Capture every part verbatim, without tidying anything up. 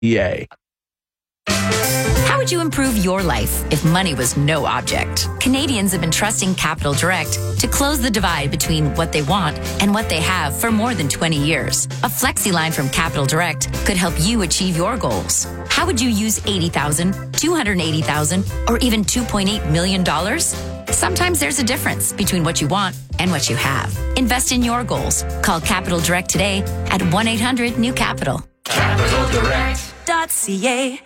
E A. How would you improve your life if money was no object? Canadians have been trusting Capital Direct to close the divide between what they want and what they have for more than twenty years. A flexi line from Capital Direct could help you achieve your goals. How would you use eighty thousand dollars, two hundred eighty thousand dollars, or even two point eight million dollars? Sometimes there's a difference between what you want and what you have. Invest in your goals. Call Capital Direct today at one eight hundred new capital. capital direct dot c a.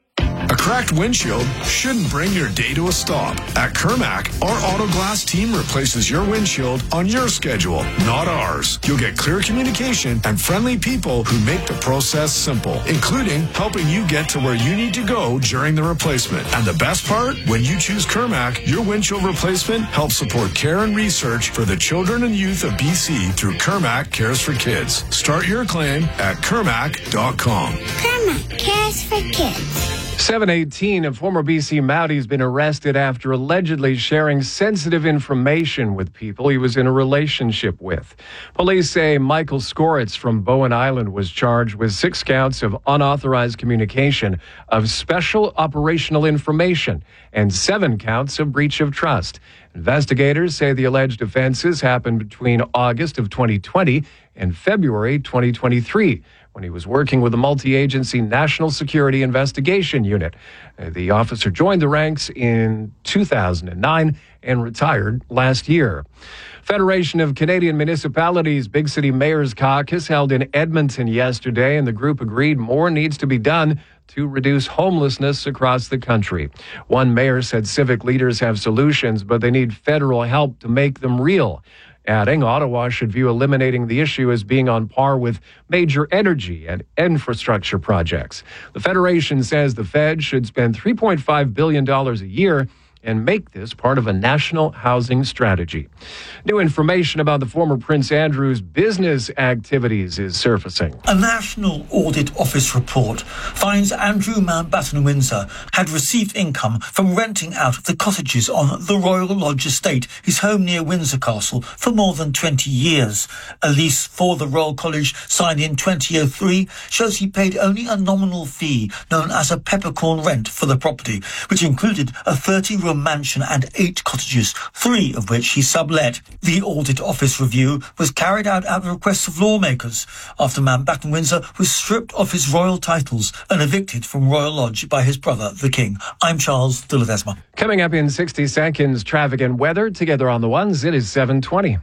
A cracked windshield shouldn't bring your day to a stop. At Kermac, our Auto Glass team replaces your windshield on your schedule, not ours. You'll get clear communication and friendly people who make the process simple, including helping you get to where you need to go during the replacement. And the best part, when you choose Kermac, your windshield replacement helps support care and research for the children and youth of B C through Kermac Cares for Kids. Start your claim at kermac dot com. Kermac Cares for Kids. seven eighteen, a former B C Mountie has been arrested after allegedly sharing sensitive information with people he was in a relationship with. Police say Michael Skoritz from Bowen Island was charged with six counts of unauthorized communication of special operational information and seven counts of breach of trust. Investigators say the alleged offenses happened between August of twenty twenty and February twenty twenty-three. When he was working with the multi-agency National Security Investigation Unit. The officer joined the ranks in two thousand nine and retired last year. Federation of Canadian Municipalities Big City Mayors Caucus held in Edmonton yesterday, and the group agreed more needs to be done to reduce homelessness across the country. One mayor said civic leaders have solutions, but they need federal help to make them real. Adding, Ottawa should view eliminating the issue as being on par with major energy and infrastructure projects. The Federation says the Fed should spend three point five billion dollars a year and make this part of a national housing strategy. New information about the former Prince Andrew's business activities is surfacing. A National Audit Office report finds Andrew Mountbatten Windsor had received income from renting out the cottages on the Royal Lodge estate, his home near Windsor Castle, for more than twenty years. A lease for the Royal College signed in twenty oh three shows he paid only a nominal fee known as a peppercorn rent for the property, which included a thirty-room mansion and eight cottages, three of which he sublet. The Audit Office review was carried out at the request of lawmakers after Mountbatten Windsor was stripped of his royal titles and evicted from Royal Lodge by his brother, the King. I'm Charles de Ledesma. Coming up in sixty seconds, traffic and weather together on the ones. It is seven twenty.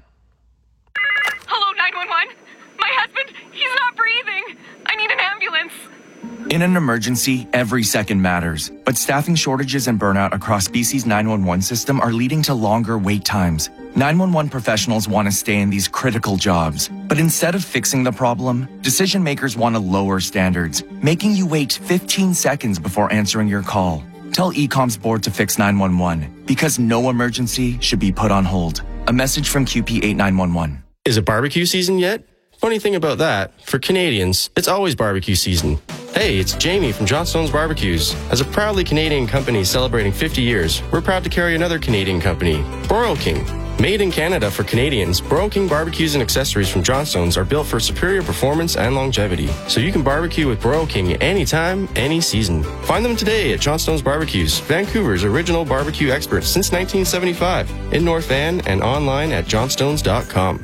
Hello, nine one one. My husband, he's not breathing. I need an ambulance. In an emergency, every second matters. But staffing shortages and burnout across B C's nine one one system are leading to longer wait times. nine one one professionals want to stay in these critical jobs. But instead of fixing the problem, decision makers want to lower standards, making you wait fifteen seconds before answering your call. Tell E COM's board to fix nine one one, because no emergency should be put on hold. A message from Q P eight nine one one. Is it barbecue season yet? Funny thing about that, for Canadians, it's always barbecue season. Hey, it's Jamie from Johnstone's Barbecues. As a proudly Canadian company celebrating fifty years, we're proud to carry another Canadian company, Broil King. Made in Canada for Canadians, Broil King barbecues and accessories from Johnstone's are built for superior performance and longevity, so you can barbecue with Broil King anytime, any season. Find them today at Johnstone's Barbecues, Vancouver's original barbecue expert since nineteen seventy-five, in North Van and online at johnstones dot com.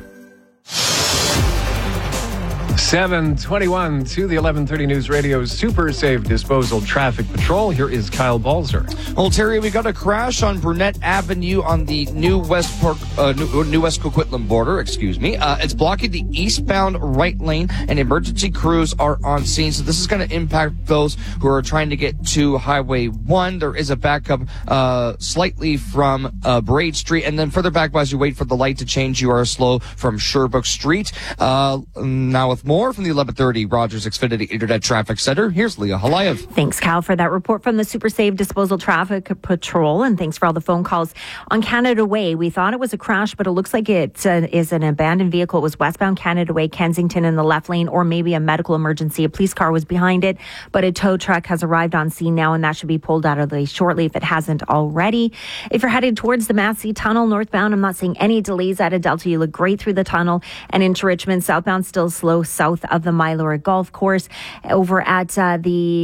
seven twenty-one to the eleven thirty News Radio's Super Safe Disposal Traffic Patrol. Here is Kyle Balzer. Well, Terry, we got a crash on Burnett Avenue on the New West Park, uh, New, New West Coquitlam border. Excuse me. Uh, it's blocking the eastbound right lane, and emergency crews are on scene. So this is going to impact those who are trying to get to Highway One. There is a backup uh, slightly from uh, Braid Street, and then further back as you wait for the light to change, you are slow from Sherbrooke Street. Uh, now with more from the eleven thirty Rogers Xfinity Internet Traffic Center, here's Leah Halayev. Thanks, Cal, for that report from the Super Safe Disposal Traffic Patrol, and thanks for all the phone calls on Canada Way. We thought it was a crash, but it looks like it uh, is an abandoned vehicle. It was westbound Canada Way, Kensington in the left lane, or maybe a medical emergency. A police car was behind it, but a tow truck has arrived on scene now, and that should be pulled out of the way shortly if it hasn't already. If you're headed towards the Massey Tunnel northbound, I'm not seeing any delays out of Delta. You look great through the tunnel and into Richmond. Southbound still slow south south of the Mylora Golf Course. Over at uh, the